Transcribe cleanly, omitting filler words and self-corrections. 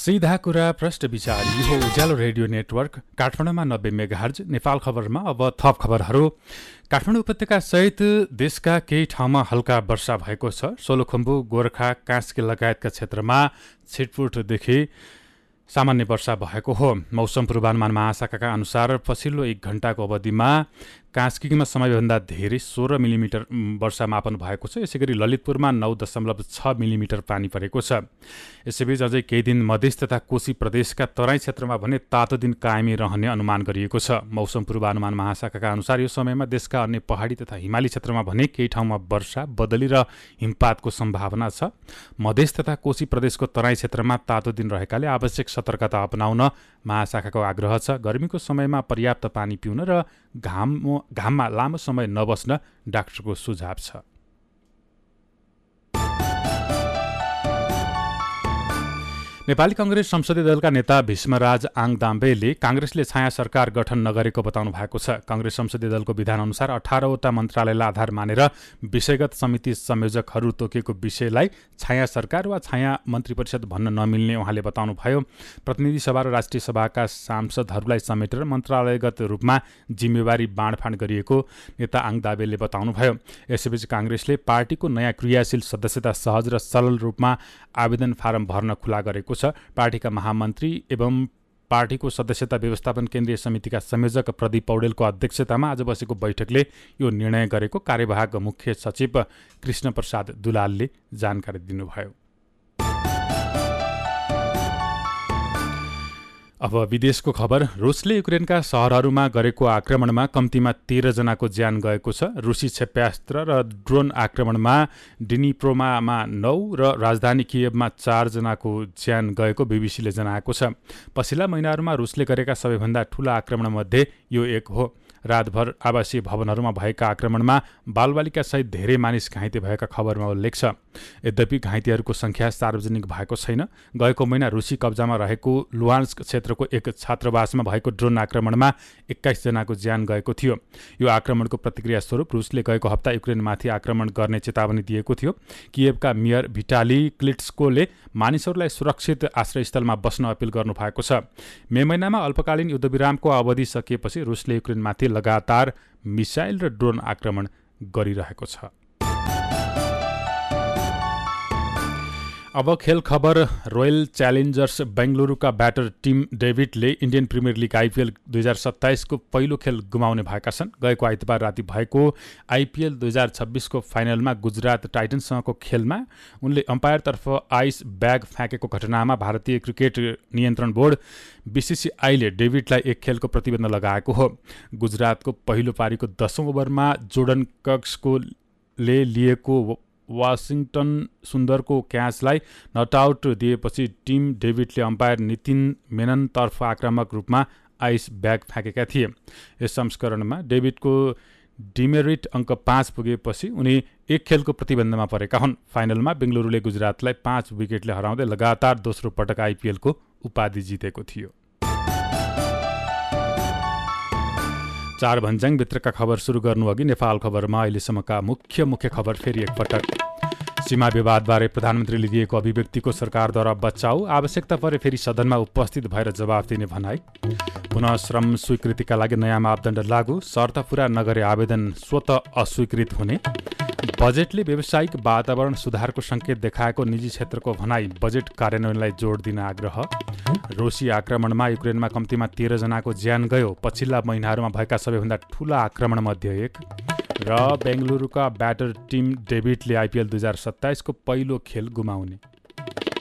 सीधा कुरा प्रश्न विचार यो उज्यालो रेडियो नेटवर्क काठमाडौँमा 90 मेगाहर्ज नेपाल खबरमा अब थप खबरहरू। काठमाडौँ उपत्यका सहित देशका केही ठाउँमा हल्का वर्षा भएको छ। सोलुखुम्बु, गोरखा, कास्की लगायतका क्षेत्रमा छिटपुटदेखि सामान्य वर्षा भएको हो। मौसम पूर्वानुमान महाशाखाका अनुसार पछिल्लो 1 घण्टाको अवधिमा कास्कीमा समयभन्दा धेरै 16 मिलिमिटर वर्षा मापन भएको छ। यसैगरी ललितपुरमा 9.6 मिलिमिटर पानी परेको छ। यसैबीच अझै केही दिन मधेस तथा कोशी प्रदेशका तराई क्षेत्रमा भने तातो दिन कायमी रहने अनुमान गरिएको छ। मौसम पूर्वानुमान महाशाखाका अनुसार यो समयमा देशका अन्य पहाडी तथा हिमाली क्षेत्रमा भने केही ठाउँमा वर्षा, बदली र हिमपातको सम्भावना छ। मधेस तथा कोशी प्रदेशको तराई क्षेत्रमा तातो दिन रहेकाले आवश्यक सतर्कता अपनाउन महाशाखाको आग्रह छ। गर्मीको समयमा पर्याप्त पानी पिउन र घाममा लामो समय नबस्न डाक्टरको सुझाव छ। नेपाली कांग्रेस संसदीय दलका नेता भीष्मराज आङदाम्बेले कांग्रेसले छाया सरकार गठन नगरेको बताउनु भएको छ। कांग्रेस संसदीय दलको विधान अनुसार 18वटा मन्त्रालयलाई आधार मानेर विषयगत समिति संयोजकहरू तोकेको विषयलाई छाया सरकार वा छाया मन्त्री परिषद भन्न नमिल्ने उहाँले बताउनुभयो। प्रतिनिधि सभा र राष्ट्रिय सभाका सांसदहरूलाई समेटेर मन्त्रालयगत रूपमा जिम्मेवारी बाँडफाँड गरिएको नेता आङदाम्बेले बताउनुभयो। यसैबीच कांग्रेसले पार्टीको नयाँ क्रियाशील सदस्यता सहज र सरल रूपमा आवेदन फारम भर्न खुला गरेको छ। पार्टीका महामन्त्री एवं पार्टीको सदस्यता व्यवस्थापन केन्द्रीय समितिका संयोजक प्रदीप पौडेलको अध्यक्षतामा आज बसेको बैठकले यो निर्णय गरेको कार्यवाहक मुख्य सचिव कृष्ण प्रसाद दुलालले जानकारी दिनुभयो। अब विदेशको खबर। रुसले युक्रेनका सहरहरूमा गरेको आक्रमणमा कम्तीमा 13 जनाको ज्यान गएको छ। रुसी क्षेप्यास्त्र र ड्रोन आक्रमणमा डिनिप्रोमा 9 र राजधानी कियवमा 4 जनाको ज्यान गएको बीबीसीले जनाएको छ। पछिल्ला महिनाहरूमा रुसले गरेका सबैभन्दा ठूला आक्रमणमध्ये यो एक हो। रातभर आवासीय भवनहरूमा भएका आक्रमणमा बालबालिका सहित धेरै मानिस घाइते भएका खबरमा उल्लेख छ। यद्यपि घाइतेहरूको संख्या सार्वजनिक भएको छैन। गएको महिना रुसी कब्जामा रहेको लुहान्स्क क्षेत्रको एक छात्रावासमा भएको ड्रोन आक्रमणमा 21 जनाको ज्यान गएको थियो। यो आक्रमणको प्रतिक्रिया स्वरूप रुसले गएको हप्ता युक्रेनमाथि आक्रमण गर्ने चेतावनी दिएको थियो। कियवका मेयर भिटाली क्लिट्स्कोले मानिसहरूलाई सुरक्षित आश्रयस्थलमा बस्न अपिल गर्नु भएको छ। मे महिनामा अल्पकालीन युद्धविरामको अवधि सकिएपछि रुसले युक्रेनमाथि लगातार मिसाइल र ड्रोन आक्रमण गरिरहेको छ। अब खेल खबर। Royal Challengers बेङ्गलुरुका batter team डेभिडले Indian premier league IPL 2027 को पहिलो खेल गुमाउने भएका छन्। गएको आइतबार राति भएको आइपिएल 2026 को फाइनलमा गुजरात टाइटन्ससँगको खेलमा उनले अम्पायरतर्फ आइस ब्याग फ्याँकेको घटनामा भारतीय क्रिकेट नियन्त्रण बोर्ड बीसीसीआईले डेभिडलाई 1 खेलको प्रतिबन्ध लगाएको हो। गुजरातको पहिलो पारीको 10औं ओभरमा जोर्डन कक्सले लिएको वाशिङटन सुन्दरको क्याचलाई नटआउट दिएपछि टिम डेभिडले अम्पायर नितिन मेननतर्फ आक्रामक रूपमा आइस ब्याग फ्याँकेका थिए। यस संस्करणमा डेभिडको डिमेरिट अङ्क 5 पुगेपछि उनी 1 खेलको प्रतिबन्धमा परेका हुन्। फाइनलमा बेङ्गलुरुले गुजरातलाई 5 विकेटले हराउँदै लगातार दोस्रो पटक आइपिएलको उपाधि जितेको थियो। 4 भन्ज्याङ भित्रका खबर सुरु गर्नुअघि नेपाल खबरमा अहिलेसम्मका मुख्य खबर फेरि एकपटक। सीमा विवादबारे प्रधानमन्त्रीले दिएको अभिव्यक्तिको सरकारद्वारा बचाउ, आवश्यकता परे फेरि सदनमा उपस्थित भएर जवाफ दिने भनाई। पुनः श्रम स्वीकृतिका लागि नयाँ मापदण्ड लागू, शर्त पूरा नगरे आवेदन स्वतः अस्वीकृत हुने। बजेटले व्यावसायिक वातावरण सुधारको सङ्केत देखाएको निजी क्षेत्रको भनाई, बजेट कार्यान्वयनलाई जोड दिन आग्रह। रुसी आक्रमणमा युक्रेनमा कम्तीमा 13 जनाको ज्यान गयो, पछिल्ला महिनाहरूमा भएका सबैभन्दा ठूला आक्रमणमध्ये एक। र बेङ्गलुरुका ब्याटर टिम डेभिडले आइपिएल 2027 को पहिलो खेल गुमाउने।